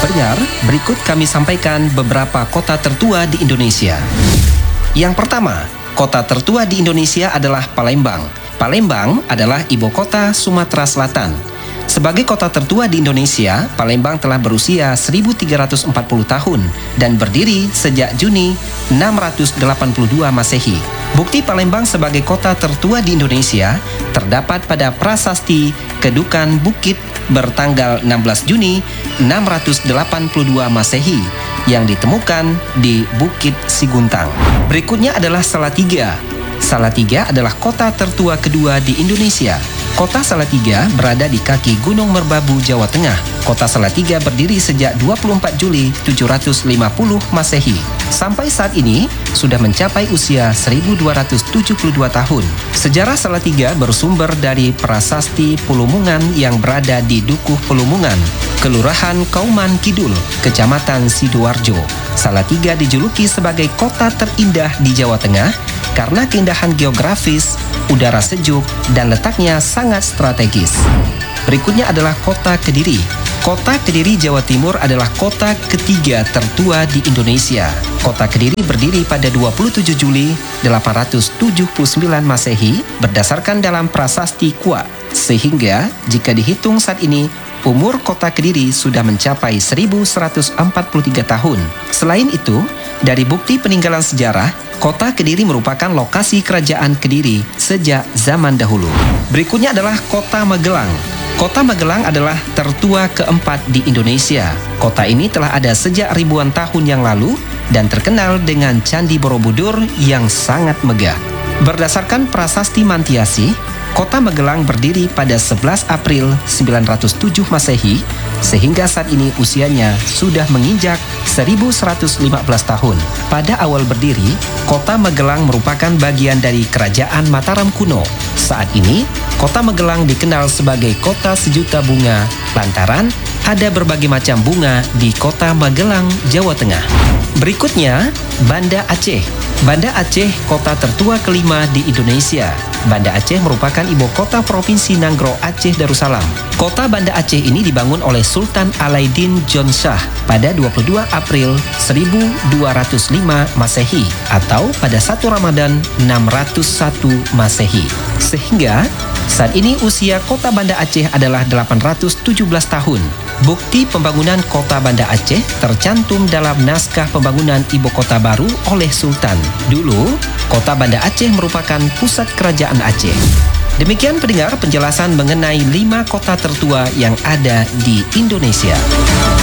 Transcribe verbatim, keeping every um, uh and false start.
Pendengar, berikut kami sampaikan beberapa kota tertua di Indonesia. Yang pertama, kota tertua di Indonesia adalah Palembang. Palembang adalah ibu kota Sumatera Selatan. Sebagai kota tertua di Indonesia, Palembang telah berusia seribu tiga ratus empat puluh tahun dan berdiri sejak Juni enam ratus delapan puluh dua Masehi. Bukti Palembang sebagai kota tertua di Indonesia terdapat pada prasasti Kedukan Bukit bertanggal enam belas Juni enam ratus delapan puluh dua Masehi yang ditemukan di Bukit Siguntang. Berikutnya adalah Salatiga. Salatiga adalah kota tertua kedua di Indonesia. Kota Salatiga berada di kaki Gunung Merbabu, Jawa Tengah. Kota Salatiga berdiri sejak dua puluh empat Juli tujuh ratus lima puluh Masehi. Sampai saat ini sudah mencapai usia seribu dua ratus tujuh puluh dua tahun. Sejarah Salatiga bersumber dari prasasti Pulumungan yang berada di Dukuh Pulumungan, Kelurahan Kauman Kidul, Kecamatan Sidoarjo. Salatiga dijuluki sebagai kota terindah di Jawa Tengah karena keindahan geografis, udara sejuk, dan letaknya sangat strategis. Berikutnya adalah kota Kediri. Kota Kediri, Jawa Timur adalah kota ketiga tertua di Indonesia. Kota Kediri berdiri pada dua puluh tujuh Juli delapan ratus tujuh puluh sembilan Masehi berdasarkan dalam prasasti Kua. Sehingga jika dihitung saat ini, umur kota Kediri sudah mencapai seribu seratus empat puluh tiga tahun. Selain itu, dari bukti peninggalan sejarah, kota Kediri merupakan lokasi kerajaan Kediri sejak zaman dahulu. Berikutnya adalah kota Magelang. Kota Magelang adalah tertua keempat di Indonesia. Kota ini telah ada sejak ribuan tahun yang lalu dan terkenal dengan Candi Borobudur yang sangat megah. Berdasarkan prasasti Mantiasi, Kota Magelang berdiri pada sebelas April sembilan ratus tujuh Masehi, sehingga saat ini usianya sudah menginjak seribu seratus lima belas tahun. Pada awal berdiri, Kota Magelang merupakan bagian dari Kerajaan Mataram kuno. Saat ini, Kota Magelang dikenal sebagai Kota Sejuta Bunga lantaran ada berbagai macam bunga di Kota Magelang, Jawa Tengah. Berikutnya, Banda Aceh. Banda Aceh kota tertua kelima di Indonesia. Banda Aceh merupakan ibu kota Provinsi Nanggro Aceh Darussalam. Kota Banda Aceh ini dibangun oleh Sultan Alaiddin Jonnshah pada dua puluh dua April seribu dua ratus lima Masehi atau pada satu Ramadan enam ratus satu Masehi. Sehingga saat ini usia kota Banda Aceh adalah delapan ratus tujuh belas tahun. Bukti pembangunan kota Banda Aceh tercantum dalam naskah pembangunan ibu kota baru oleh Sultan. Dulu, kota Banda Aceh merupakan pusat kerajaan Aceh. Demikian pendengar penjelasan mengenai lima kota tertua yang ada di Indonesia.